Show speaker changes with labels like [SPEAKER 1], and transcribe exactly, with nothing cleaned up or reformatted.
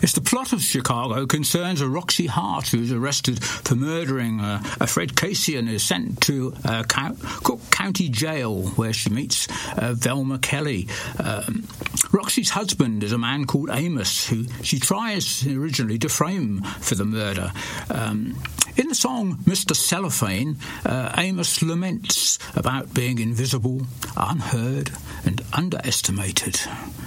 [SPEAKER 1] Yes, the plot of Chicago concerns a Roxy Hart who's arrested for murdering uh, a Fred Casey and is sent to uh, Cook County Jail, where she meets uh, Velma Kelly. Um, Roxy's husband is a man called Amos, who she tries originally to frame for the murder. Um, in the song Mister Cellophane, uh, Amos laments about being invisible, unheard, and underestimated.